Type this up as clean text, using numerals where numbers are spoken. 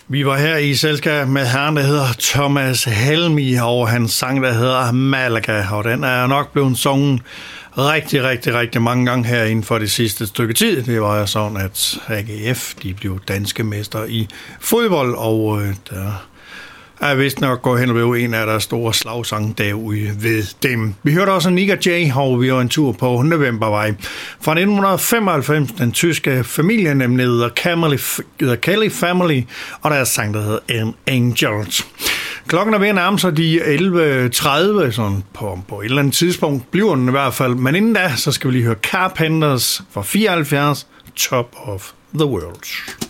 Vi var her i selskab med herren, der hedder Thomas Helmig, og hans sang, der hedder Malaga, og den er nok blevet sunget rigtig mange gange her inden for det sidste stykke tid. Det var sådan, at AGF, de blev danske mester i fodbold, og der er vist nok gået hen og blev en af deres store slagsange derude ved dem. Vi hørte også Nick og Jay, og vi var en tur på Novembervej. Fra 1995, den tyske familie, nemlig The Kelly Family, og deres sang, der hedder Angels. Klokken er ved at nærme sig de 11.30, sådan på et eller andet tidspunkt, bliver den i hvert fald. Men inden da, så skal vi lige høre Carpenters fra 74, Top of the World.